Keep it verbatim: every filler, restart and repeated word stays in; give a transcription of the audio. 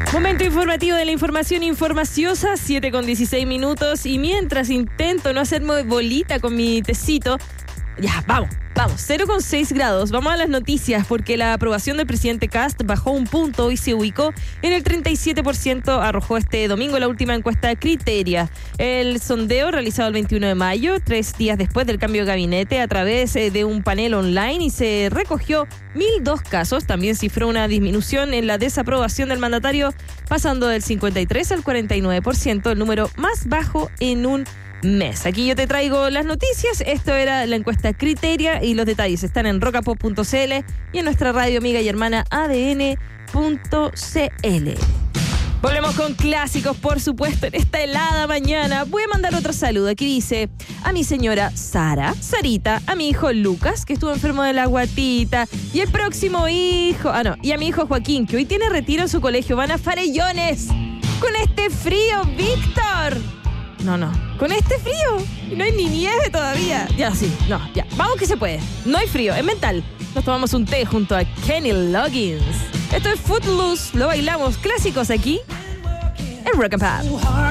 Momento informativo de la información informaciosa, siete con dieciséis minutos. Y mientras intento no hacerme bolita con mi tecito, ya, vamos, vamos, cero con seis grados. Vamos a las noticias, porque la aprobación del presidente Kast bajó un punto y se ubicó en el treinta y siete por ciento, arrojó este domingo la última encuesta Criteria. El sondeo realizado el veintiuno de mayo, tres días después del cambio de gabinete, a través de un panel online, y se recogió mil dos casos. También cifró una disminución en la desaprobación del mandatario, pasando del cincuenta y tres al cuarenta y nueve por ciento, el número más bajo en un mes. Aquí yo te traigo las noticias. Esto era la encuesta Criteria y los detalles están en rocapop punto c l y en nuestra radio amiga y hermana a d n punto c l. Volvemos con clásicos, por supuesto, en esta helada mañana. Voy a mandar otro saludo. Aquí dice: a mi señora Sara, Sarita, a mi hijo Lucas, que estuvo enfermo de la guatita, y el próximo hijo, ah no, y a mi hijo Joaquín, que hoy tiene retiro en su colegio. Van a Farellones con este frío, Víctor. No, no, con este frío. Y no hay ni nieve todavía. Ya, sí, no, ya. Vamos que se puede. No hay frío, es mental. Nos tomamos un té junto a Kenny Loggins. Esto es Footloose, lo bailamos, clásicos aquí en Rock and Pop.